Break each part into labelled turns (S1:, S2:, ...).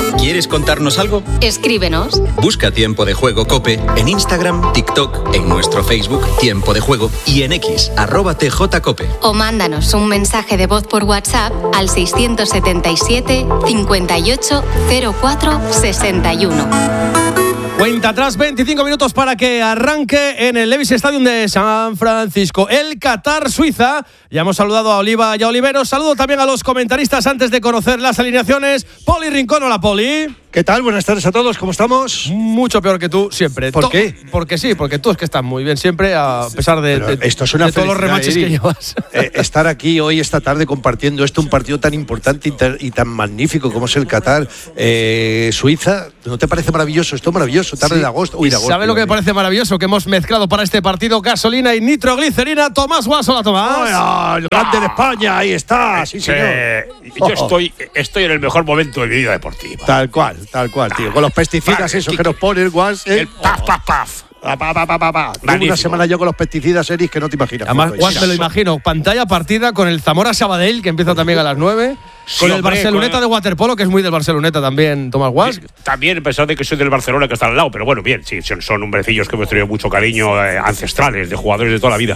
S1: ¿Quieres contarnos algo?
S2: Escríbenos.
S1: Busca Tiempo de Juego COPE en Instagram, TikTok, en nuestro Facebook Tiempo de Juego y en X @TJCope.
S2: O mándanos un mensaje de voz por WhatsApp al 677 58 04 61.
S3: Cuenta atrás, 25 minutos para que arranque en el Levi's Stadium de San Francisco. El Qatar-Suiza. Ya hemos saludado a Oliva y a Oliveros. Saludo también a los comentaristas antes de conocer las alineaciones. Poli Rincón, hola Poli.
S4: ¿Qué tal? Buenas tardes a todos, ¿cómo estamos?
S3: Mucho peor que tú, siempre.
S4: ¿Por qué?
S3: Porque sí, porque tú es que estás muy bien siempre, a pesar de
S4: esto es una
S3: de todos los remaches que llevas.
S4: Estar aquí hoy, esta tarde, compartiendo un partido tan importante y tan magnífico como es el Qatar, Suiza, ¿no te parece maravilloso? Esto es maravilloso, tarde de agosto.
S3: ¿Sabes lo que me parece maravilloso? Que hemos mezclado para este partido gasolina y nitroglicerina. Tomás Guas, hola Tomás.
S4: El grande de España, ahí está, sí señor.
S5: Yo estoy en el mejor momento de mi vida deportiva.
S4: Tal cual, tío. Con los pesticidas esos que nos ponen, Guas.
S5: El paf.
S4: Tengo una semana yo con los pesticidas, Eris, que no te imaginas.
S3: Además, Guas, me lo imagino. Pantalla partida con el Zamora Sabadell, que empieza también a las 9. Con el Barceloneta de waterpolo, que es muy del Barceloneta también, Tomás Guas.
S5: También, a pesar de que soy del Barcelona, que está al lado. Pero bueno, bien, sí, son hombrecillos que hemos tenido mucho cariño, ancestrales, de jugadores de toda la vida.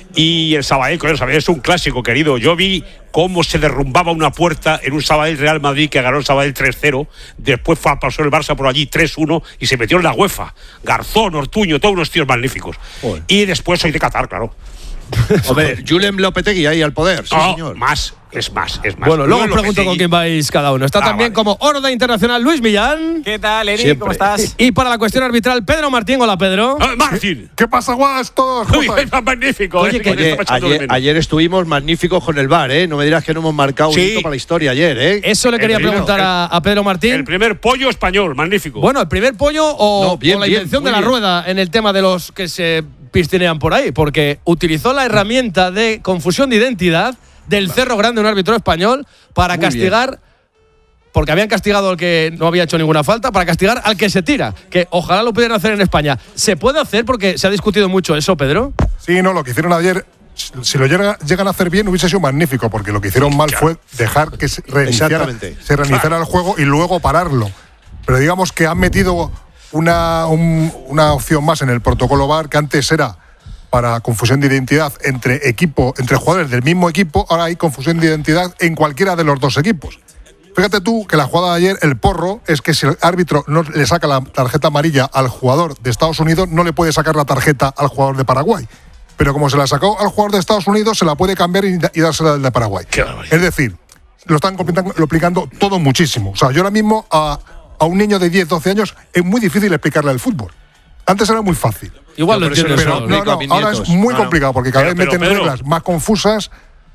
S5: Y el Sabadell, es un clásico, querido. Yo vi cómo se derrumbaba una puerta en un Sabadell Real Madrid que ganó el Sabadell 3-0. Después pasó el Barça por allí 3-1 y se metió en la UEFA. Garzón, Ortuño, todos unos tíos magníficos. Joder. Y después soy de Qatar, claro.
S4: Hombre, Julen Lopetegui ahí al poder, sí, señor.
S5: Es más.
S3: Bueno, luego os pregunto con quién vais cada uno. Está también como Horda Internacional Luis Millán.
S6: ¿Qué tal, Eric? ¿Cómo estás?
S3: Y para la cuestión arbitral, Pedro Martín. Hola, Pedro.
S5: Martín.
S7: ¿Qué pasa, Guas? Todos
S5: magnífico.
S4: Oye, ayer estuvimos magníficos con el VAR, ¿eh? No me dirás que no hemos marcado un hito para la historia ayer, ¿eh?
S3: Eso le quería preguntar a Pedro Martín.
S5: El primer pollo español, magnífico.
S3: Bueno, el primer pollo o la invención de la rueda en el tema de los que se pistinean por ahí, porque utilizó la herramienta de confusión de identidad del Cerro Grande, un árbitro español, para castigar, porque habían castigado al que no había hecho ninguna falta, para castigar al que se tira, que ojalá lo pudieran hacer en España. ¿Se puede hacer? Porque se ha discutido mucho eso, Pedro.
S7: Sí, no, lo que hicieron ayer, si lo llegan a hacer bien, hubiese sido magnífico, porque lo que hicieron mal fue dejar que se reiniciara el juego y luego pararlo. Pero digamos que han metido una opción más en el protocolo VAR, que antes era para confusión de identidad entre jugadores del mismo equipo. Ahora hay confusión de identidad en cualquiera de los dos equipos. Fíjate tú que la jugada de ayer, el porro, es que si el árbitro no le saca la tarjeta amarilla al jugador de Estados Unidos, no le puede sacar la tarjeta al jugador de Paraguay. Pero como se la sacó al jugador de Estados Unidos, se la puede cambiar y dársela al de Paraguay. Es decir, lo están complicando todo muchísimo. O sea, yo ahora mismo a un niño de 10, 12 años es muy difícil explicarle el fútbol. Antes era muy fácil.
S3: Igual lo entiendo.
S7: Pero ahora es muy complicado, porque cada vez meten reglas más confusas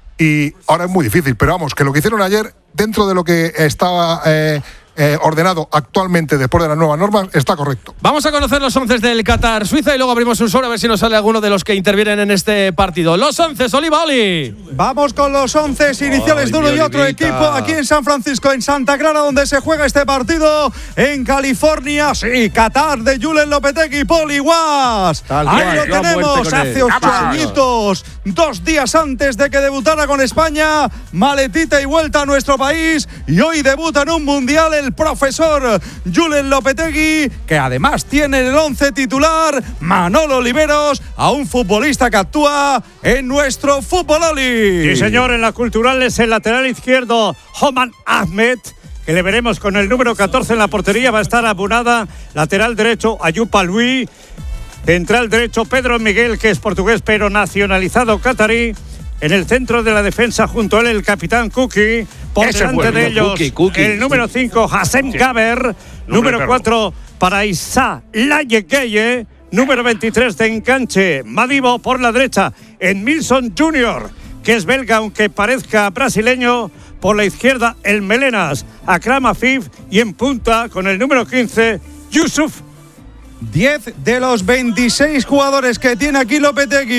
S7: y ahora es muy difícil. Pero vamos, que lo que hicieron ayer, dentro de lo que estaba ordenado actualmente después de las nuevas normas, está correcto.
S3: Vamos a conocer los 11 del Qatar-Suiza y luego abrimos un sobre a ver si nos sale alguno de los que intervienen en este partido. Los 11, Oliva, Oli.
S8: Vamos con los 11 iniciales de uno y otro equipo aquí en San Francisco, en Santa Clara, donde se juega este partido en California. Sí, Qatar de Julen Lopetegui, Poli Guas. Ahí lo tenemos, hace 8 añitos, 2 días antes de que debutara con España, maletita y vuelta a nuestro país, y hoy debuta en un mundial el profesor Julen Lopetegui, que además tiene el 11 titular Manolo Oliveros, a un futbolista que actúa en nuestro fútbol, Oli.
S9: Sí, señor, en la Cultural es el lateral izquierdo Homan Ahmed, que le veremos con el número 14 en la portería. Va a estar Abunada, lateral derecho Ayub Alwi, central derecho Pedro Miguel, que es portugués pero nacionalizado catarí. En el centro de la defensa, junto a él, el capitán Kuki. Por delante de ellos, Kuki. El número 5, Hassem Gaber. Número 4, para Issa Layekeye. Número 23 de enganche, Madibo. Por la derecha, Edmilson Jr., que es belga, aunque parezca brasileño. Por la izquierda, el Melenas, Akram Afif. Y en punta, con el número 15, Yusuf.
S8: 10 de los 26 jugadores que tiene aquí Lopetegui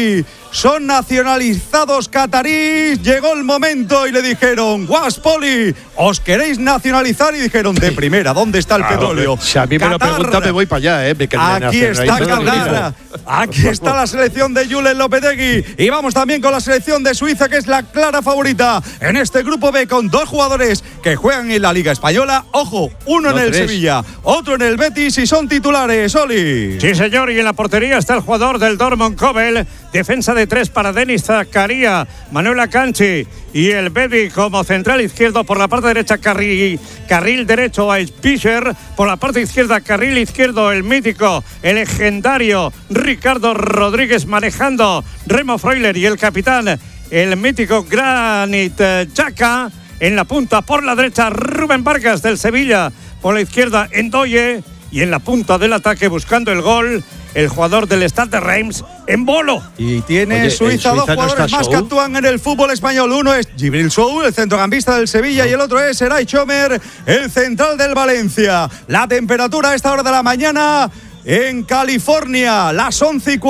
S8: son nacionalizados catarís. Llegó el momento y le dijeron: Guaspoli, ¿os queréis nacionalizar? Y dijeron: de primera, ¿dónde está el petróleo?
S4: Si a mí me lo preguntan, me voy para allá,
S8: Aquí está Qatar. Aquí está la selección de Julen Lopetegui. Y vamos también con la selección de Suiza, que es la clara favorita en este grupo B, con 2 jugadores que juegan en la Liga Española. Ojo, uno en el Sevilla, otro en el Betis, y son titulares. Oli.
S9: Sí, señor, y en la portería está el jugador del Dortmund, Kobel. Defensa de 3 para Denis Zakaria, Manuel Akanji y el Bebi como central izquierdo. Por la parte derecha, carril derecho a Spischer. Por la parte izquierda, carril izquierdo, el mítico, el legendario Ricardo Rodríguez, manejando Remo Freuler, y el capitán, el mítico Granit Xhaka. En la punta, por la derecha, Rubén Vargas del Sevilla. Por la izquierda, Ndoye. Y en la punta del ataque, buscando el gol, el jugador del Stade de Reims, Embolo.
S8: Y tiene Suiza 2 jugadores más que actúan en el fútbol español. Uno es Djibril Sow, el centrocampista del Sevilla, y el otro es Eray Chomer, el central del Valencia. La temperatura a esta hora de la mañana en California, las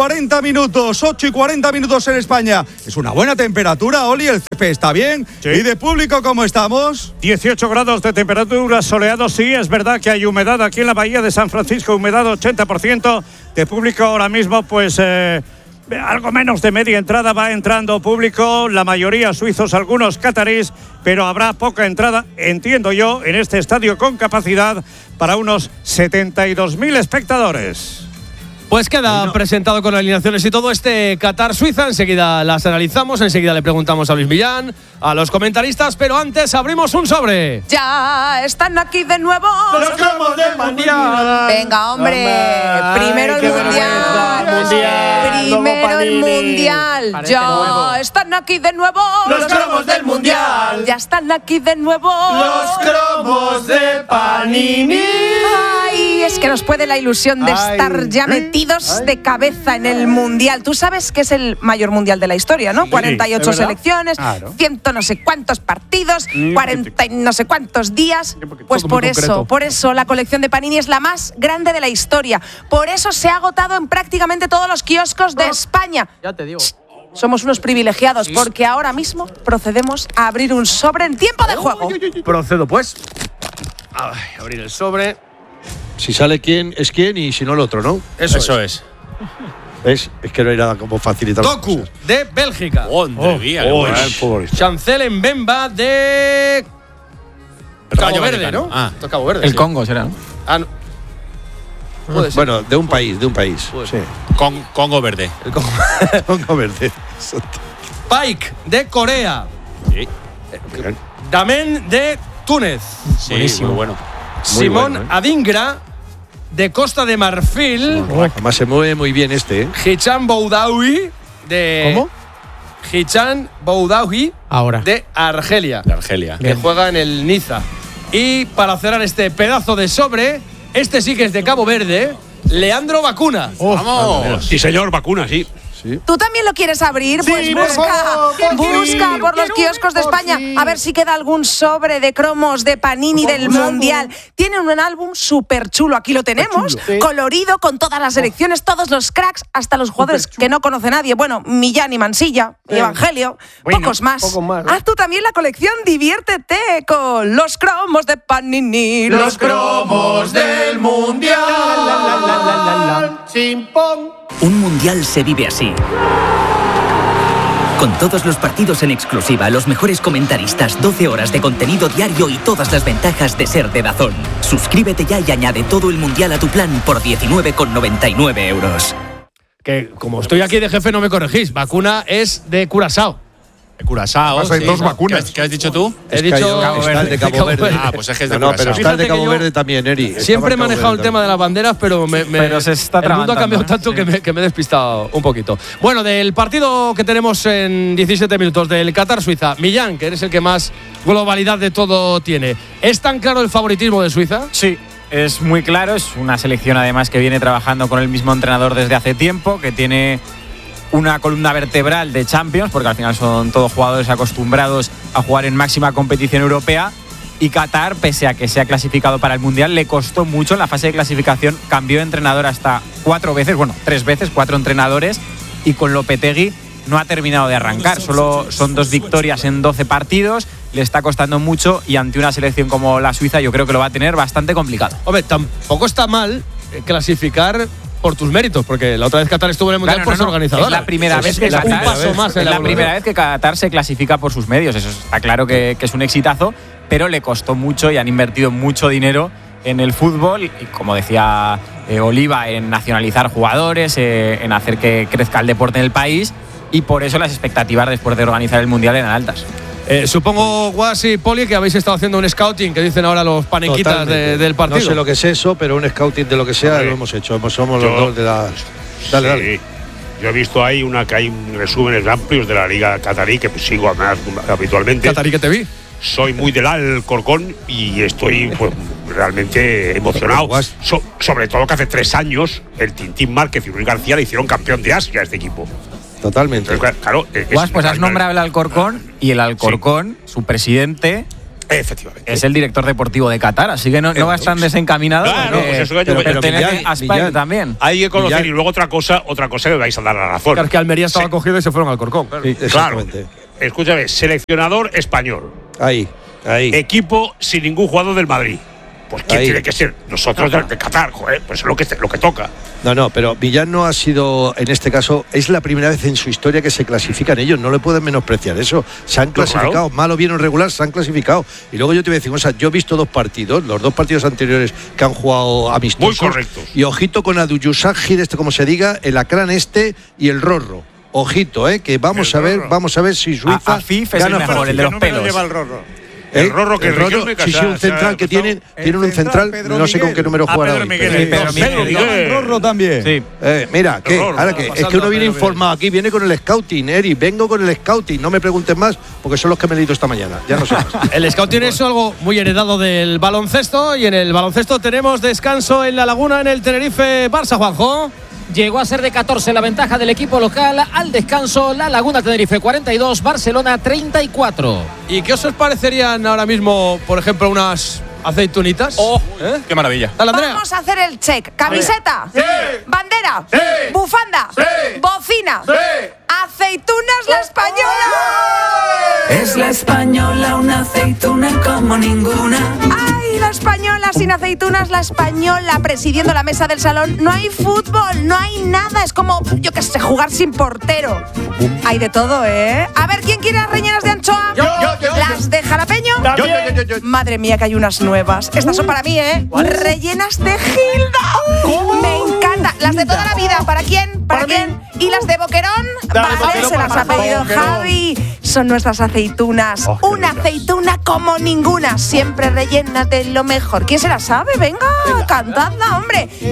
S8: 11:40, 8:40 en España. Es una buena temperatura, Oli, el césped está bien. Sí. ¿Y de público cómo estamos?
S9: 18 grados de temperatura, soleado. Sí, es verdad que hay humedad aquí en la bahía de San Francisco, humedad 80%. De público ahora mismo, pues algo menos de media entrada va entrando público, la mayoría suizos, algunos catarís, pero habrá poca entrada, entiendo yo, en este estadio con capacidad para unos 72.000 espectadores.
S3: Pues queda presentado con alineaciones y todo este Qatar-Suiza. Enseguida las analizamos, enseguida le preguntamos a Luis Millán, a los comentaristas, pero antes abrimos un sobre.
S6: Ya están aquí de nuevo
S10: los cromos del Mundial.
S6: Venga, hombre, primero el Mundial. Primero el Mundial. Ya están aquí de nuevo
S10: los cromos del Mundial.
S6: Ya están aquí de nuevo
S10: los cromos de Panini.
S6: Ay, es que nos puede la ilusión de estar ya metidos de cabeza en el Mundial. Tú sabes que es el mayor Mundial de la historia, ¿no? 48 selecciones, 100 no sé cuántos partidos, 40 y no sé cuántos días. Pues por eso la colección de Panini es la más grande de la historia. Por eso se ha agotado en prácticamente todos los kioscos de España.
S3: Ya te digo.
S6: Somos unos privilegiados, porque ahora mismo procedemos a abrir un sobre en tiempo de juego.
S3: Procedo, pues. Abrir el sobre.
S4: Si sale quién es quién, y si no el otro, ¿no?
S3: Eso es.
S4: Es que no hay nada como facilitar.
S3: Doku, de Bélgica. Chancel Mbemba, de Cabo Verde, ¿no?
S11: Cabo Verde. El Congo será, ¿no?
S3: No. Puede ser.
S4: Bueno, de un país. Sí.
S5: Congo Verde.
S3: El Congo.
S4: Congo Verde.
S3: Pike, de Corea.
S5: Sí.
S3: Damen, de Túnez.
S5: Sí, buenísimo. Muy bueno.
S3: Simón Adingra, de Costa de Marfil.
S4: Además se mueve muy bien este, ¿eh?
S3: Hicham Boudaoui, de…
S11: ¿Cómo?
S3: Hicham Boudaoui,
S11: ahora,
S3: de Argelia. Que juega en el Niza. Y para cerrar este pedazo de sobre, este sí que es de Cabo Verde, Leandro Bacuna.
S5: ¡Vamos! Sí, señor, Bacuna, sí.
S6: ¿Tú también lo quieres abrir? Pues sí, busca por los kioscos de España a ver si queda algún sobre de cromos de Panini del Mundial. Tiene un álbum súper chulo, aquí lo tenemos, colorido, con todas las selecciones, todos los cracks, hasta los jugadores que no conoce nadie. Bueno, Millán y Mansilla, y Evangelio, pocos más. Haz tú también la colección, diviértete con los cromos de Panini.
S10: Los cromos del Mundial. Chimpón.
S12: Un mundial se vive así. Con todos los partidos en exclusiva, los mejores comentaristas, 12 horas de contenido diario y todas las ventajas de ser de DAZN. Suscríbete ya y añade todo el mundial a tu plan por 19,99 euros.
S3: Que como estoy aquí de jefe no me corregís, Bacuna es de Curazao.
S5: Curazao.
S7: Hay dos vacunas.
S5: ¿Qué has dicho tú?
S3: He dicho
S4: Cabo Verde. De Cabo Verde.
S5: Pues es que es de
S4: No, pero está el de Cabo Verde también, Eri.
S3: Siempre he manejado el tema de las banderas, pero
S11: se está
S3: el mundo ha cambiado tanto que me he despistado un poquito. Bueno, del partido que tenemos en 17 minutos, del Qatar-Suiza, Millán, que eres el que más globalidad de todo tiene. ¿Es tan claro el favoritismo de Suiza?
S11: Sí. Es muy claro, es una selección además que viene trabajando con el mismo entrenador desde hace tiempo, que tiene una columna vertebral de Champions, porque al final son todos jugadores acostumbrados a jugar en máxima competición europea. Y Qatar, pese a que se ha clasificado para el Mundial, le costó mucho en la fase de clasificación. Cambió de entrenador hasta 4 veces, bueno, 3 veces, 4 entrenadores. Y con Lopetegui no ha terminado de arrancar. Solo son 2 victorias en 12 partidos, le está costando mucho y ante una selección como la Suiza yo creo que lo va a tener bastante complicado.
S3: Hombre, tampoco está mal clasificar por tus méritos, porque la otra vez Qatar estuvo en el Mundial por ser organizador.
S11: Es la primera vez que Qatar se clasifica por sus medios. Eso está claro que es un exitazo, pero le costó mucho y han invertido mucho dinero en el fútbol y, como decía Oliva, en nacionalizar jugadores, en hacer que crezca el deporte en el país, y por eso las expectativas después de organizar el Mundial eran altas.
S3: Supongo, Guas y Poli, que habéis estado haciendo un scouting, que dicen ahora los panequitas del partido.
S4: No sé lo que es eso, pero un scouting de lo que sea lo hemos hecho. Somos los dos de la… Dale.
S5: Yo he visto ahí que hay resúmenes amplios de la Liga Qatarí, que sigo además habitualmente.
S3: ¿Qatarí que te vi?
S5: Soy muy del Alcorcón y estoy pues, realmente emocionado. Sobre todo que hace 3 años el Tintín Márquez y Luis García le hicieron campeón de Asia a este equipo.
S4: Totalmente.
S5: Entonces, claro,
S11: pues has nombrado el Alcorcón y el Alcorcón, su presidente,
S5: efectivamente,
S11: es el director deportivo de Qatar, así que no vas tan desencaminado.
S5: Claro, pues eso
S11: pero pertenece a España también.
S5: Hay que conocer. Y luego otra cosa que vais a dar la razón.
S3: Claro, que Almería estaba cogido y se fueron al Alcorcón.
S5: Claro. Escúchame, seleccionador español.
S4: Ahí.
S5: Equipo sin ningún jugador del Madrid. Pues ¿quién tiene que ser? Nosotros de Qatar, joder, pues es lo que toca.
S4: No, pero Millán no ha sido, en este caso, es la primera vez en su historia que se clasifican ellos, no le pueden menospreciar eso. Se han clasificado, mal o bien o regular, se han clasificado. Y luego yo te voy a decir, o sea, yo he visto 2 partidos, los 2 partidos anteriores que han jugado amistosos.
S5: Muy correctos.
S4: Y ojito con Aduyusagir, como se diga, el Acrán y el Rorro. Ojito, que vamos a ver si Suiza
S11: Afif es el mejor, el de los pelos.
S5: El Rorro que
S4: sí, un central que tienen un central, no sé con qué número jugará hoy.
S8: Pedro Rorro también.
S4: Sí. Mira, es que uno viene informado aquí, viene con el scouting, Eri, vengo con el scouting, no me preguntes más, porque son los que me he leído esta mañana, ya no sé más.
S3: El scouting es algo muy heredado del baloncesto, y en el baloncesto tenemos descanso en La Laguna, en el Tenerife Barça, Juanjo.
S13: Llegó a ser de 14 la ventaja del equipo local al descanso. La Laguna Tenerife 42, Barcelona 34.
S3: ¿Y qué os parecerían ahora mismo, por ejemplo, unas aceitunitas?
S14: ¡Qué maravilla!
S6: Dale, Andrea. Vamos a hacer el check. Camiseta, bandera, bufanda, bocina, aceitunas la española.
S15: Es la española, una aceituna como ninguna.
S6: ¡Ay, la española sin aceitunas, la española presidiendo la mesa del salón! No hay fútbol, no hay nada. Es como, yo qué sé, jugar sin portero. Hay de todo, ¿eh? A ver, ¿quién quiere las rellenas de anchoa?
S10: Yo.
S6: ¿Las de jalapeño?
S10: Yo.
S6: Madre mía, que hay unas nuevas. Estas son para mí, ¿eh? Rellenas de Gilda.
S10: ¿Cómo?
S6: Me encanta. Las de toda la vida. ¿Para quién? ¿Para quién? ¿Y las de Boquerón? Vale, se las ha pedido Javi. Son nuestras aceitunas. Una aceituna como ninguna. Siempre rellenas de lo mejor. ¿Quién se la sabe? Venga, cantadla, hombre.